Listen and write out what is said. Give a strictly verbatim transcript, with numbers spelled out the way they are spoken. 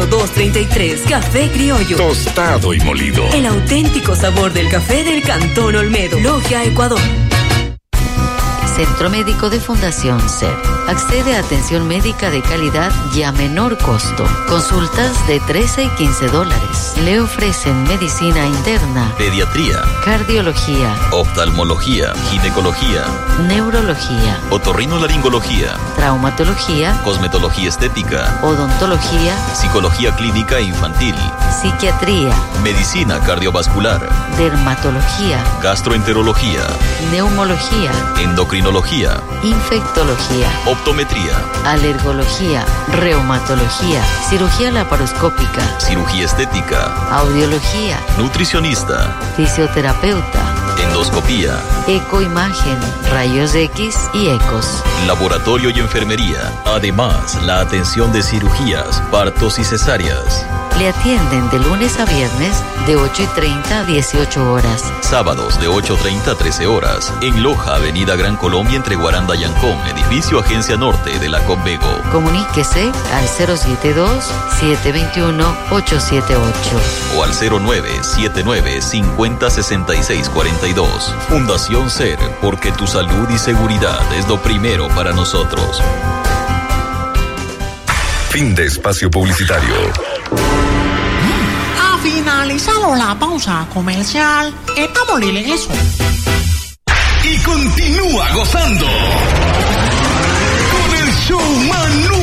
cero dos treinta y tres. Café Criollo. Tostado y molido. El auténtico sabor del café del Cantón Olmedo. Logia, Ecuador. Centro Médico de Fundación S E R. Accede a atención médica de calidad y a menor costo. Consultas de trece y quince dólares. Le ofrecen medicina interna, pediatría, cardiología, oftalmología, ginecología, neurología, otorrinolaringología, traumatología, cosmetología estética, odontología, psicología clínica e infantil, psiquiatría, medicina cardiovascular, dermatología, gastroenterología, neumología, endocrinología, infectología, optometría, alergología, reumatología, cirugía laparoscópica, cirugía estética, audiología, nutricionista, fisioterapeuta, endoscopía, ecoimagen, rayos X y ecos, laboratorio y enfermería. Además, la atención de cirugías, partos y cesáreas. Le atienden de lunes a viernes de ocho y treinta a dieciocho horas. Sábados de ocho y treinta a trece horas. En Loja, Avenida Gran Colombia entre Guaranda y Ancón, edificio Agencia Norte de la Convego. Comuníquese al cero siete dos, siete dos uno, ocho siete ocho o al cero nueve siete nueve, cinco cero, seis seis cuatro dos. Fundación S E R, porque tu salud y seguridad es lo primero para nosotros. Fin de espacio publicitario. Ha finalizado la pausa comercial. Estamos de regreso. Y continúa gozando con el show más